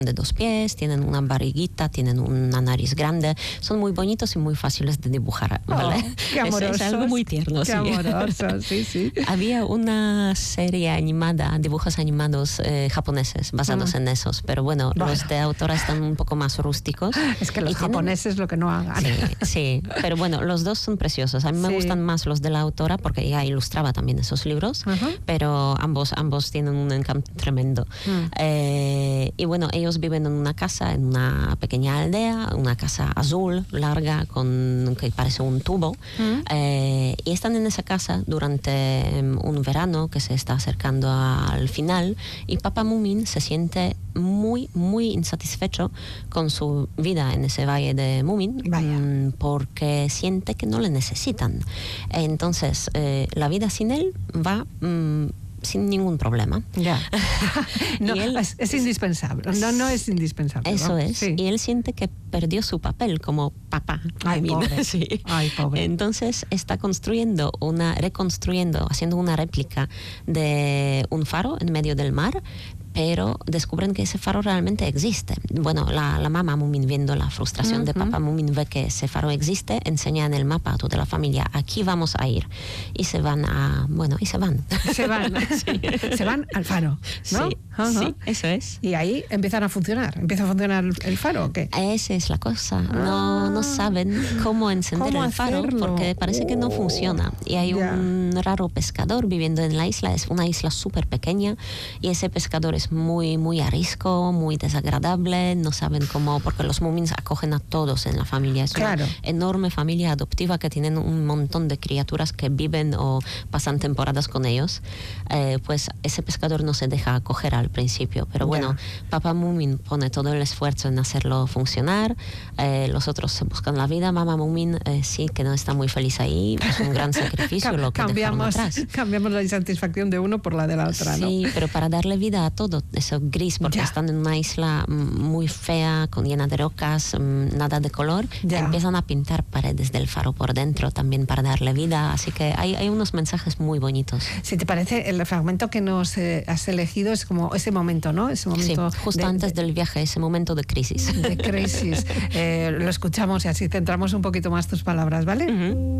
de 2 pies, tienen una barriguita, tienen una nariz grande, son muy bonitos y muy fáciles de dibujar, ¿vale? Oh, qué amorosos. Es algo muy tierno, qué sí. amorosos, sí, sí. Había una serie animada, dibujos animados japoneses basados en esos, pero bueno, los de autora están un poco más rústicos. Es que los japoneses lo que no hagan. Sí, sí, pero bueno, los dos son preciosos. A mí me gustan más los de la autora porque ella ilustraba también esos libros, pero ambos tienen un encanto tremendo. Y bueno, ellos viven en una casa, en una pequeña aldea, una casa azul, larga, que parece un tubo. Y están en esa casa durante un verano que se está acercando al final, y Papá Moomin se siente muy, muy insatisfecho con su vida en ese valle de Moomin, porque siente que no le necesitan. Entonces, la vida sin él va sin ningún problema. Ya. No, es indispensable. No es indispensable. Eso es. Sí. Y él siente que perdió su papel como papá. Ay, pobre. Sí. Ay, pobre. Entonces está reconstruyendo, haciendo una réplica de un faro en medio del mar, pero descubren que ese faro realmente existe. Bueno, la mamá Moomin, viendo la frustración de Papá Moomin, ve que ese faro existe, enseña en el mapa a toda la familia, aquí vamos a ir. Y se van Se van. Se van al faro, ¿no? Sí, sí, eso es. Y ahí empieza a funcionar el faro, ¿o qué? Esa es la cosa. No saben cómo encender el faro porque parece que no funciona. Y hay un raro pescador viviendo en la isla. Es una isla súper pequeña y ese pescador es muy, muy arisco, muy desagradable. No saben cómo, porque los Moomins acogen a todos en la familia. Es una enorme familia adoptiva que tienen un montón de criaturas que viven o pasan temporadas con ellos. Pues ese pescador no se deja acoger al principio, pero bueno, Papá Moomin pone todo el esfuerzo en hacerlo funcionar. Los otros se buscan la vida. Mamá Moomin sí que no está muy feliz ahí. Es un gran sacrificio lo que dejaron atrás. Cambiamos la insatisfacción de uno por la de la otra, ¿no? Sí, pero para darle vida a todo eso gris, porque están en una isla muy fea, llena de rocas, nada de color, empiezan a pintar paredes del faro por dentro también para darle vida. Así que hay unos mensajes muy bonitos. Si te parece, el fragmento que nos has elegido es como ese momento, ¿no? Ese momento justo antes del viaje, ese momento de crisis. De crisis. Lo escuchamos y así centramos un poquito más tus palabras, ¿vale?